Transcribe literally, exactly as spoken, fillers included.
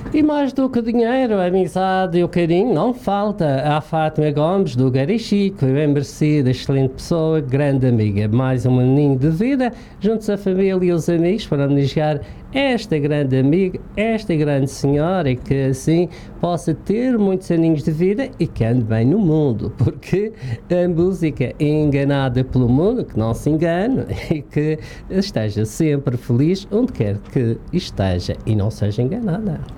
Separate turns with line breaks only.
E mais do que o dinheiro, a amizade e o carinho não falta. A Fátima Gomes, do Garichico, bem merecida, excelente pessoa, grande amiga. Mais um aninho de vida, juntos a família e os amigos, para homenagear esta grande amiga, esta grande senhora, e que assim possa ter muitos aninhos de vida e que ande bem no mundo, porque a música é enganada pelo mundo, que não se engane, e que esteja sempre feliz onde quer que esteja e não seja enganada.